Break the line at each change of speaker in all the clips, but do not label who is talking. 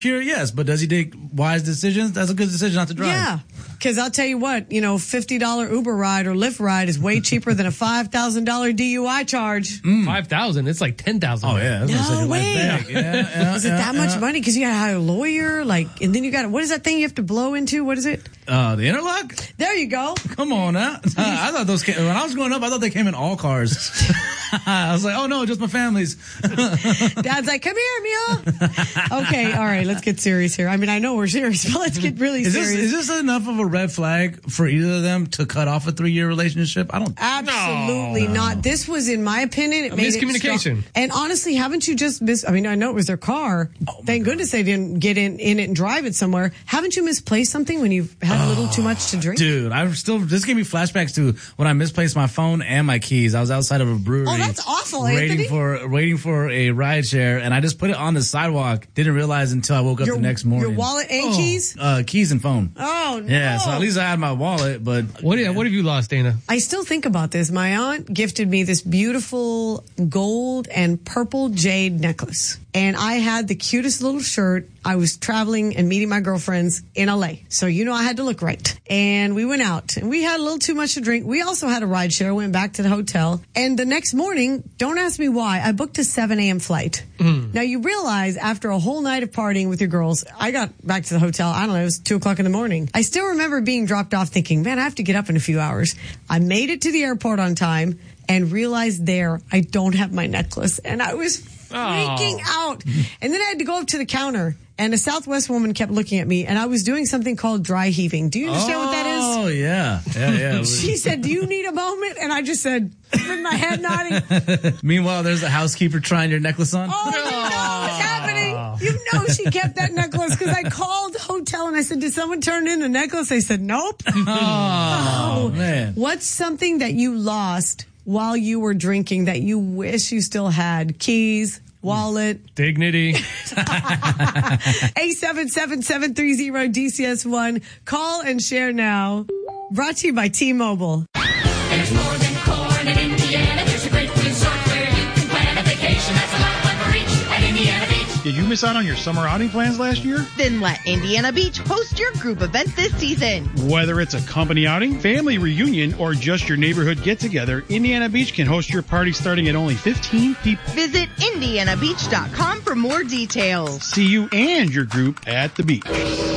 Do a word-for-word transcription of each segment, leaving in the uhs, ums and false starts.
Here, yes, but does he take wise decisions? That's a good decision not to drive.
Yeah, because I'll tell you what, you know, fifty dollars Uber ride or Lyft ride is way cheaper than a five thousand dollars D U I charge.
Mm. five thousand dollars? It's like ten thousand dollars.
Oh, yeah. That's
no
your
way.
life back. Yeah, yeah,
is it
yeah,
that
yeah.
much money? Because you got to hire a lawyer, like, and then you got, what is that thing you have to blow into? What is it?
Uh, the interlock?
There you go.
Come on now. I thought those came, when I was growing up, I thought they came in all cars. I was like, oh no, just my family's.
Dad's like, come here, Mia. Okay, all right, let's get serious here. I mean, I know we're serious, but let's get really
is
serious.
This, is this enough of a red flag for either of them to cut off a three-year relationship? I don't.
Absolutely
no.
not. This was, in my opinion, it
a
made
miscommunication.
It strong. And honestly, haven't you just mis? I mean, I know it was their car. Oh, Thank God. goodness they didn't get in, in it and drive it somewhere. Haven't you misplaced something when you've had a little too much to drink?
Dude, I'm still. This gave me flashbacks to when I misplaced my phone and my keys. I was outside of a brewery.
Oh, that's awful,
waiting
Anthony.
for waiting for a ride share, and I just put it on the sidewalk. Didn't realize until I woke up
your,
the next morning.
Your wallet and
oh,
keys?
Uh, keys and phone.
Oh, no.
Yeah, so at least I had my wallet, but...
What, yeah. what have you lost, Dana?
I still think about this. My aunt gifted me this beautiful gold and purple jade necklace. And I had the cutest little shirt. I was traveling and meeting my girlfriends in L A. So, you know, I had to look right. And we went out and we had a little too much to drink. We also had a ride share, went back to the hotel. And the next morning, don't ask me why, I booked a seven a.m. flight. Mm. Now, you realize after a whole night of partying with your girls, I got back to the hotel, I don't know, it was two o'clock in the morning. I still remember being dropped off thinking, man, I have to get up in a few hours. I made it to the airport on time and realized there I don't have my necklace. And I was freaking oh. out. And then I had to go up to the counter, and a Southwest woman kept looking at me, and I was doing something called dry heaving. Do you understand
oh,
what that is?
Oh, yeah. Yeah, yeah.
She said, do you need a moment? And I just said, with my head nodding.
Meanwhile, there's a housekeeper trying your necklace on.
Oh, you know what's happening. You know she kept that necklace, because I called the hotel and I said, did someone turn in the necklace? They said, nope.
Oh,
oh,
man. What's
something that you lost while you were drinking that you wish you still had? Keys, wallet,
dignity.
eight seven seven, seven three zero, D C S one. Call and share now. Brought to you by T-Mobile.
There's more than corn in Indiana. There's a great resort where you can plan a vacation. That's a lot of fun for each at Indiana Beach.
Did you miss out on your summer outing plans last year?
Then let Indiana Beach host your group event this season.
Whether it's a company outing, family reunion, or just your neighborhood get-together, Indiana Beach can host your party starting at only fifteen people.
Visit indiana beach dot com for more details.
See you and your group at the beach.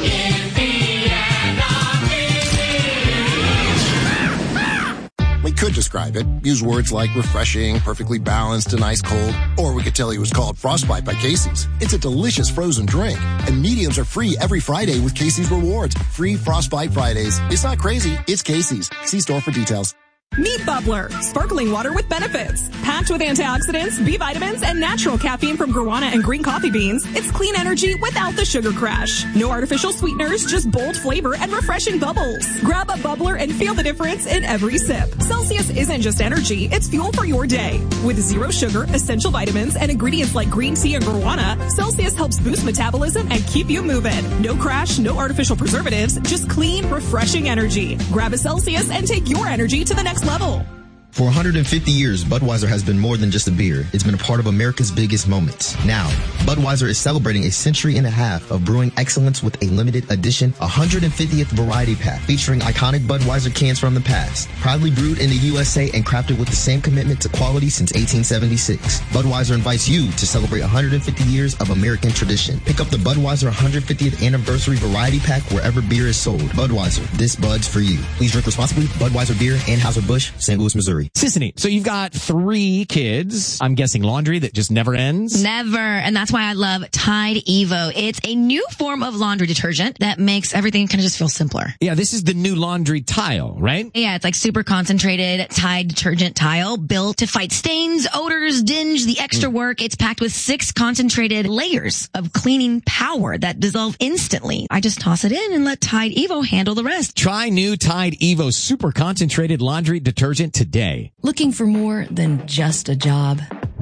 We could describe it, use words like refreshing, perfectly balanced, and ice cold. Or we could tell you it was called Frostbite by Casey's. It's a delicious frozen drink. And mediums are free every Friday with Casey's Rewards. Free Frostbite Fridays. It's not crazy, it's Casey's. See store for details.
Meet Bubbler, sparkling water with benefits. Packed with antioxidants, B vitamins, and natural caffeine from guarana and green coffee beans, it's clean energy without the sugar crash. No artificial sweeteners, just bold flavor and refreshing bubbles. Grab a Bubbler and feel the difference in every sip. Celsius isn't just energy, it's fuel for your day. With zero sugar, essential vitamins, and ingredients like green tea and guarana, Celsius helps boost metabolism and keep you moving. No crash, no artificial preservatives, just clean, refreshing energy. Grab a Celsius and take your energy to the next level.
For one hundred fifty years, Budweiser has been more than just a beer. It's been a part of America's biggest moments. Now, Budweiser is celebrating a century and a half of brewing excellence with a limited edition one hundred fiftieth variety pack featuring iconic Budweiser cans from the past. Proudly brewed in the U S A and crafted with the same commitment to quality since eighteen seventy-six. Budweiser invites you to celebrate one hundred fifty years of American tradition. Pick up the Budweiser one hundred fiftieth Anniversary Variety Pack wherever beer is sold. Budweiser, this Bud's for you. Please drink responsibly. Budweiser Beer, Anheuser-Busch, Saint Louis, Missouri.
Sissany, so you've got three kids. I'm guessing laundry that just never ends?
Never. And that's why I love Tide Evo. It's a new form of laundry detergent that makes everything kind of just feel simpler.
Yeah, this is the new laundry tile, right?
Yeah, it's like super concentrated Tide detergent tile built to fight stains, odors, dinge, the extra mm. work. It's packed with six concentrated layers of cleaning power that dissolve instantly. I just toss it in and let Tide Evo handle the rest.
Try new Tide Evo super concentrated laundry detergent today.
Looking for more than just a job?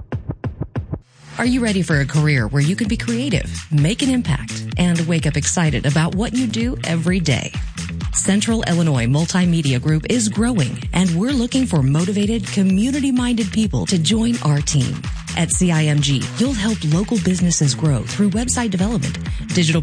Are you ready for a career where you can be creative, make an impact, and wake up excited about what you do every day? Central Illinois Multimedia Group is growing, and we're looking for motivated, community-minded people to join our team. At C I M G, you'll help local businesses grow through website development, digital